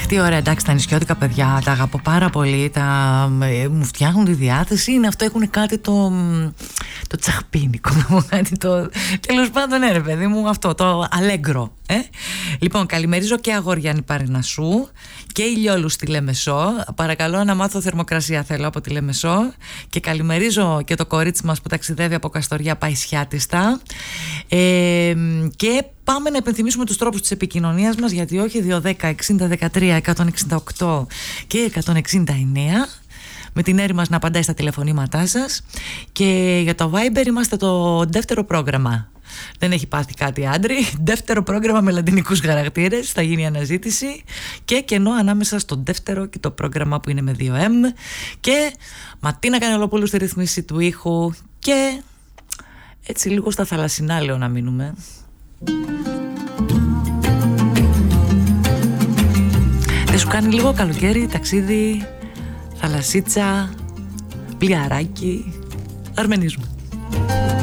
Αχ, τι ωραία, εντάξει, τα νησιώτικα παιδιά τα αγαπώ πάρα πολύ. Μου φτιάχνουν τη διάθεση. Είναι αυτό, έχουν κάτι το τσαχπίνικο. Τέλος πάντων, ναι, ρε παιδί μου, αυτό το αλέγκρο. Λοιπόν, καλημερίζω και Αγόριανη Παρινασσού και Ηλιόλου στη Λεμεσό. Παρακαλώ να μάθω θερμοκρασία, θέλω, από τη Λεμεσό. Και καλημερίζω και το κορίτσι μας που ταξιδεύει από Καστοριά Παϊσιάτιστα. Και πάμε να υπενθυμίσουμε τους τρόπους της επικοινωνίας μας, γιατί όχι, 210 60 13 168 και 169. Με την Έρη μας να απαντάει στα τηλεφωνήματά σας. Και για το Viber είμαστε το δεύτερο πρόγραμμα. Δεν έχει πάθει κάτι, άντρη. Δεύτερο πρόγραμμα με λατινικούς χαρακτήρες. Θα γίνει αναζήτηση. Και κενό ανάμεσα στο δεύτερο και το πρόγραμμα που είναι με 2M. Και Ματίνα Κανελοπούλου στη ρυθμίση του ήχου. Και έτσι λίγο στα θαλασσινά λέω να μείνουμε. Δεν σου κάνει λίγο καλοκαίρι, ταξίδι, θαλασσίτσα, πλοιαράκι? Αρμενίζουμε.